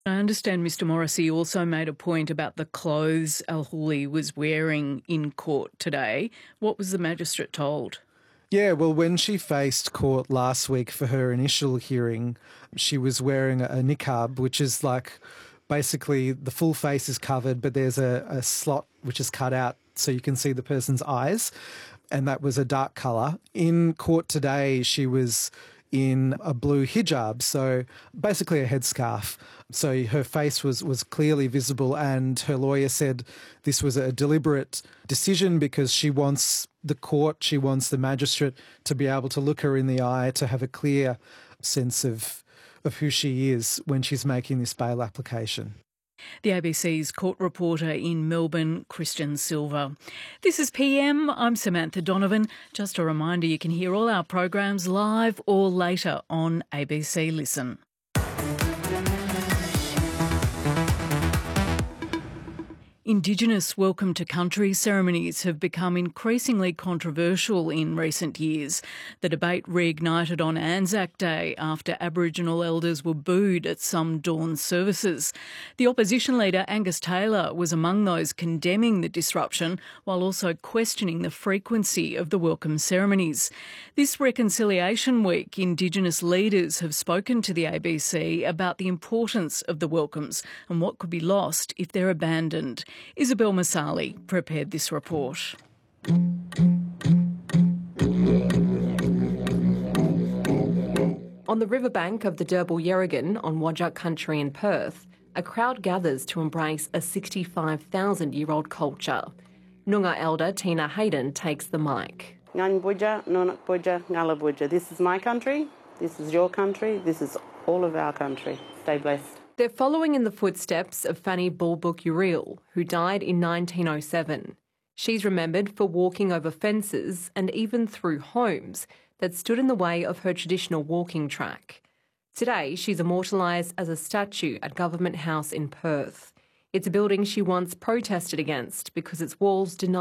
I understand Mr Morrissey also made a point about the clothes Al-Houli was wearing in court today. What was the magistrate told? Yeah, well, when she faced court last week for her initial hearing, she was wearing a niqab, which is like basically the full face is covered, but there's a slot which is cut out so you can see the person's eyes, and that was a dark colour. In court today, she was in a blue hijab, so basically a headscarf. So her face was clearly visible, and her lawyer said this was a deliberate decision because she wants the magistrate to be able to look her in the eye, to have a clear sense of who she is when she's making this bail application. The ABC's court reporter in Melbourne, Christian Silver. This is PM. I'm Samantha Donovan. Just a reminder, you can hear all our programs live or later on ABC Listen. Indigenous welcome to country ceremonies have become increasingly controversial in recent years. The debate reignited on Anzac Day after Aboriginal elders were booed at some dawn services. The opposition leader Angus Taylor was among those condemning the disruption while also questioning the frequency of the welcome ceremonies. This Reconciliation Week, Indigenous leaders have spoken to the ABC about the importance of the welcomes and what could be lost if they're abandoned. Isabel Masali prepared this report. On the riverbank of the Derbarl Yerrigan on Whadjuk country in Perth, a crowd gathers to embrace a 65,000-year-old culture. Noongar elder Tina Hayden takes the mic. This is my country, this is your country, this is all of our country. Stay blessed. They're following in the footsteps of Fanny Bulbuk Uriel, who died in 1907. She's remembered for walking over fences and even through homes that stood in the way of her traditional walking track. Today, she's immortalised as a statue at Government House in Perth. It's a building she once protested against because its walls denied